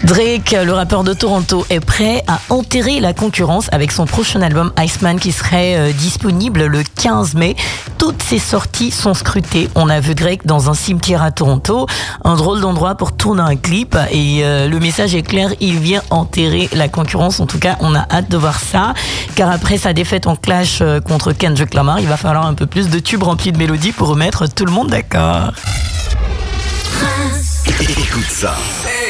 Drake, le rappeur de Toronto, est prêt à enterrer la concurrence avec son prochain album Iceman qui serait disponible le 15 mai. Toutes ses sorties sont scrutées. On a vu Drake dans un cimetière à Toronto, un drôle d'endroit pour tourner un clip et le message est clair, il vient enterrer la concurrence. En tout cas, on a hâte de voir ça, car après sa défaite en clash contre Kendrick Lamar, il va falloir un peu plus de tubes remplis de mélodies pour remettre tout le monde d'accord. Écoute ça.